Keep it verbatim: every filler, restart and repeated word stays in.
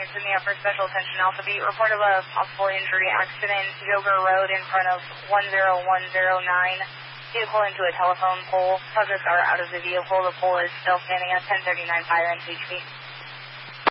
units in the upper special attention Alpha Beat. Report of a possible injury accident, Joker Road in front of one zero one zero nine. Vehicle into a telephone pole. Subjects are out of the vehicle. The pole is still standing at ten thirty-nine fire and H P.